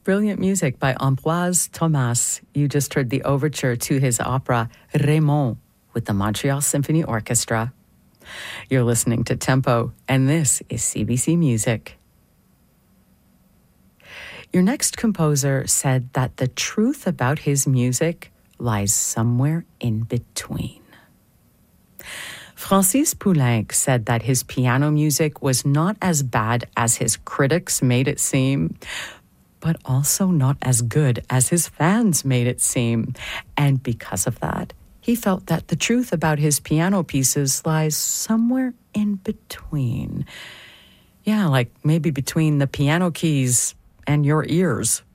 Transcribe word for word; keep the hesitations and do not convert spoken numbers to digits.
brilliant music by Ambroise Thomas. You just heard the overture to his opera Raymond with the Montreal Symphony Orchestra. You're listening to Tempo, and this is C B C Music. Your next composer said that the truth about his music lies somewhere in between. Francis Poulenc said that his piano music was not as bad as his critics made it seem, but also not as good as his fans made it seem. And because of that, he felt that the truth about his piano pieces lies somewhere in between. Yeah, like maybe between the piano keys and your ears.